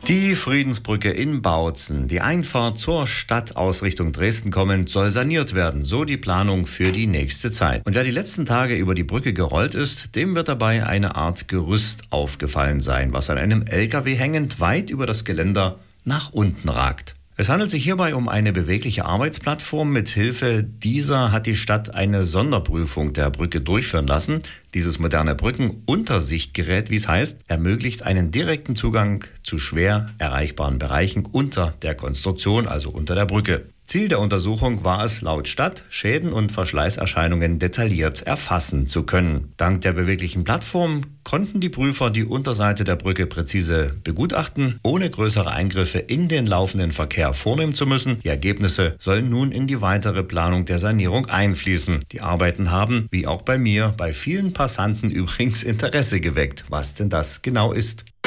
Die Friedensbrücke in Bautzen, die Einfahrt zur Stadt aus Richtung Dresden kommend, soll saniert werden. So die Planung für die nächste Zeit. Und wer die letzten Tage über die Brücke gerollt ist, dem wird dabei eine Art Gerüst aufgefallen sein, was an einem LKW hängend weit über das Geländer nach unten ragt. Es handelt sich hierbei um eine bewegliche Arbeitsplattform. Mit Hilfe dieser hat die Stadt eine Sonderprüfung der Brücke durchführen lassen. Dieses moderne Brückenuntersichtgerät, wie es heißt, ermöglicht einen direkten Zugang zu schwer erreichbaren Bereichen unter der Konstruktion, also unter der Brücke. Ziel der Untersuchung war es, laut Stadt Schäden und Verschleißerscheinungen detailliert erfassen zu können. Dank der beweglichen Plattform konnten die Prüfer die Unterseite der Brücke präzise begutachten, ohne größere Eingriffe in den laufenden Verkehr vornehmen zu müssen. Die Ergebnisse sollen nun in die weitere Planung der Sanierung einfließen. Die Arbeiten haben, wie auch bei mir, bei vielen Passanten übrigens Interesse geweckt, was denn das genau ist.